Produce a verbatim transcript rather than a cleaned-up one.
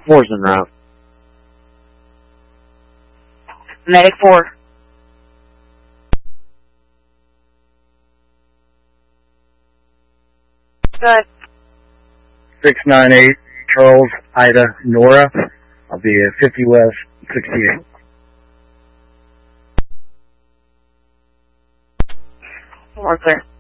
Four's en route. Medic four. Good. six nine eight, Charles, Ida, Nora. I'll be at fifty West, sixty-eight. We're clear.